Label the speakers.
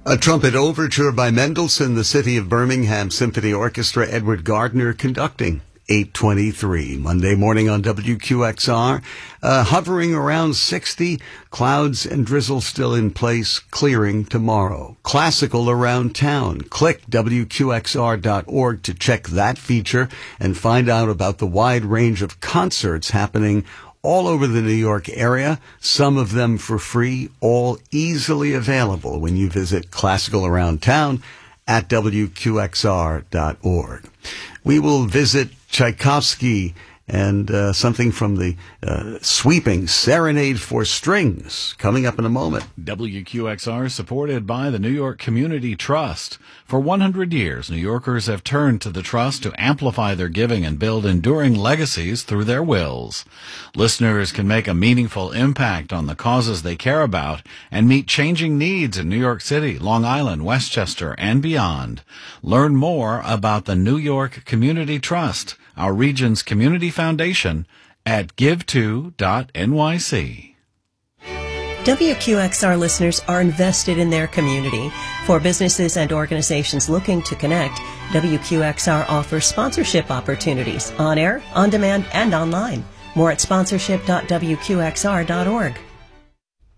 Speaker 1: A trumpet overture by Mendelssohn, the City of Birmingham Symphony Orchestra, Edward Gardner conducting. 8:23 Monday morning on WQXR, hovering around 60, clouds and drizzle still in place, clearing tomorrow. Classical around town. Click WQXR.org to check that feature and find out about the wide range of concerts happening all over the New York area, some of them for free, all easily available when you visit Classical Around Town at WQXR.org. We will visit Tchaikovsky and something from the sweeping Serenade for Strings coming up in a moment.
Speaker 2: WQXR supported by the New York Community Trust. For 100 years, New Yorkers have turned to the Trust to amplify their giving and build enduring legacies through their wills. Listeners can make a meaningful impact on the causes they care about and meet changing needs in New York City, Long Island, Westchester, and beyond. Learn more about the New York Community Trust, our region's community foundation, at give2.nyc.
Speaker 3: WQXR listeners are invested in their community. For businesses and organizations looking to connect, WQXR offers sponsorship opportunities on air, on demand, and online. More at sponsorship.wqxr.org.